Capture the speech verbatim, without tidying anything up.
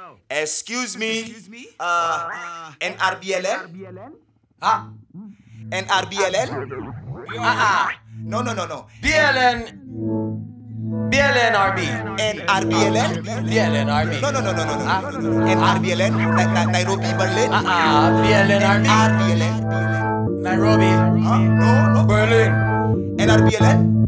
Excuse me. Uh, N R B L N? Ah, N R B L N? ah, ah. No, no, no, no. B L N. B L N R B. N R B L N? B L N R B. No, no, no, no, no, no. Ah. N R B L N? Na- na- Nairobi, Berlin? Ah, ah. B L N R B. N R B L N? Nairobi. Huh? No, no. Berlin. N R B L N?